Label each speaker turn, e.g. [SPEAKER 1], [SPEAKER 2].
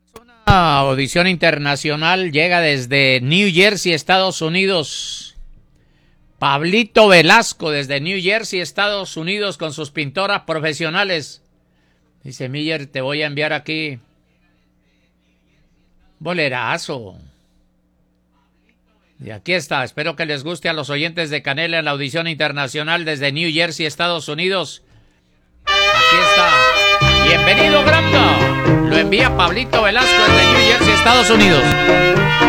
[SPEAKER 1] Una audición internacional llega desde New Jersey, Estados Unidos. Pablito Velasco desde New Jersey, Estados Unidos, con sus pintoras profesionales. Dice Miller, te voy a enviar aquí bolerazo. Y aquí está, espero que les guste a los oyentes de Canela en la audición internacional desde New Jersey, Estados Unidos. Aquí está. Bienvenido, Granda. Lo envía Pablito Velasco desde New Jersey, Estados Unidos.